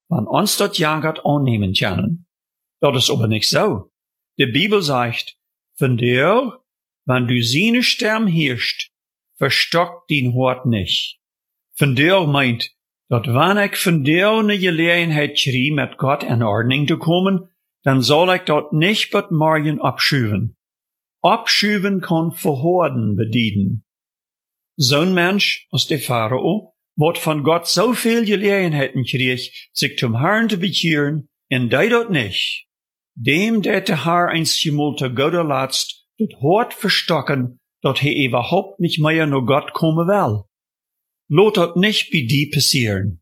wann ons dat jagert annehmen können. Dat is aber nicht so. Die Bibel sagt, von dir, wann du seine Stimme hörst, verstockt dein Hort nicht. Von dir meint, dat wann ich von dir eine Gelegenheit krieg, mit Gott in Ordnung zu kommen, dann soll ich dort nicht mit morgen abschüven. Abschüven kann verhorden bedienen. Zo'n Mensch als der Pharao, wird von Gott so viel Gelegenheiten krieg, sich zum Herrn zu bekehren, und der dort nicht. Dem, der der Herr einmal zu Gott erlatzt, das Hort verstocken, dat he überhaupt nicht mehr nur Gott kommen will. Lot dat nicht bei die passieren.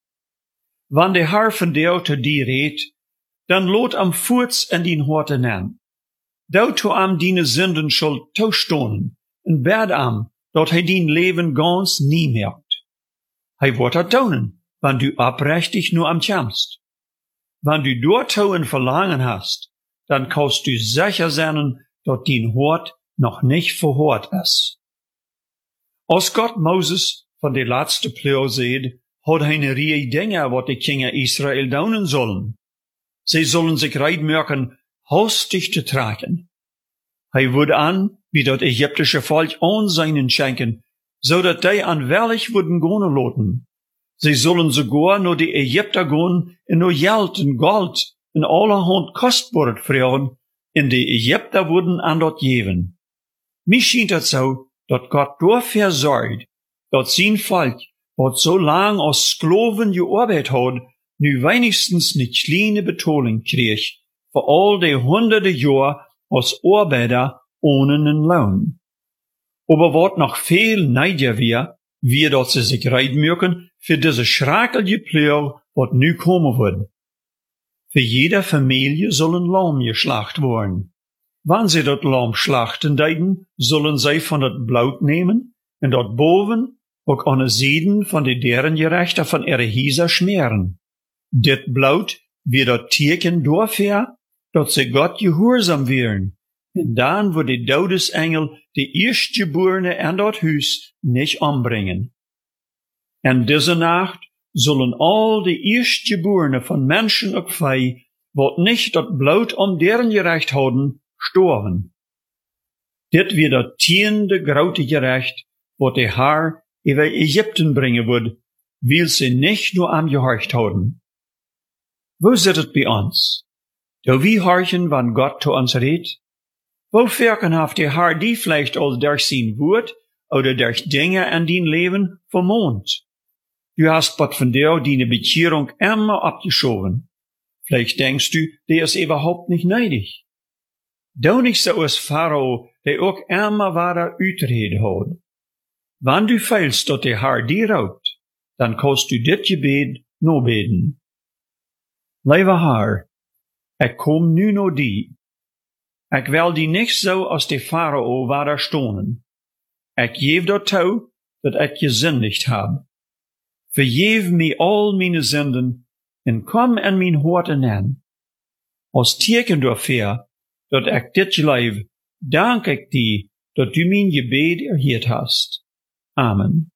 Wann der Herr von dir zu dir redt, dann lot am Furz in din Horte nehmen. Dau to am dine Sünden schuld taustonen, en bed am, dat he din Leben ganz nie merkt. He wird dat tonen, wann du abrechtig nur am tjamst. Wann du dort ein Verlangen hast, dann kannst du sicher sein, dat din Hort noch nicht verhort ist. Als Gott Moses von der letzte Pleur seht, hat eine Reihe Dinge, wat die Kinder Israel daunen sollen. Sie sollen sich reitmerken, hastig zu tragen. Hij würde an, wie dat ägyptische Volk an seinen schenken, so dat die anwärlig würden gehen loten. Sie sollen sogar nur die Ägypter gehen, in nur Geld und Gold, in allerhand Kostbares fragen, in die Ägypter würden an dort geben. Mir schien das so, dat Gott dafür sorgt, dat sein Volk, wat so lang als Sklaven gearbeitet hat, nu wenigstens ne kleine Bezahlung krieg, für all die hunderte Jahre als Arbeiter ohne nen Lohn. Aber wat noch viel neidiger wir dat sie sich reitmürken für diese schreckliche Pleur, wat nu kommen wird. Für jede Familie soll ein Lamm geschlacht worden. Wann sie dat Lamm schlachten deiden, sollen sie von dat Blut nehmen und dort boven auch an de Seiden von de deren Gerechter von ihre Hieser schmieren. Dit Blut wird dat Tierchen dafür, dat sie Gott gehorsam wären. Und dann wird die Todesengel die Erstgeborene an dat Hus nicht umbringen. En diese Nacht sollen all die Erstgeborene von Menschen und Vieh, wat nicht dat Blut deren Gerecht haben, storben. Dit wird dat tiende grote Gerecht, wat der Herr über Ägypten bringen wird, weil sie nicht nur am gehorcht haben. Wo sitzt bei uns? Do wie horchen, wann Gott zu uns redet? Wo verkenhaft der Herr die vielleicht als durch sein Wort oder durch Dinge an dein Leben vermont? Du hast bot von dir deine Bekehrung immer abgeschoben. Vielleicht denkst du, der ist überhaupt nicht neidig. Du nicht so als Pharao, der auch immer wahre Utrecht hat. Wann du feilst, dat der Herr dir raubt, dann kannst du dit Gebet no beten. Lieber Herr, ich komm nu no die. Ich will die nicht so als der Pharao wahre stonen. Ich geb dat tau, dat ich gesündigt hab. Vergeef mir all meine Sünden und komm an mein Hort an. Als Teken dafür, dat ich dit leib, dank ich dir, dat du mein Gebet erhört hast. Amen.